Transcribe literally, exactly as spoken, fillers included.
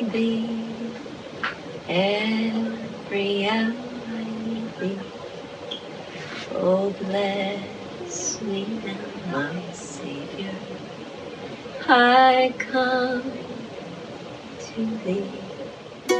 thee. Every hour I need thee. Oh, bless me now, my Savior. I come to thee.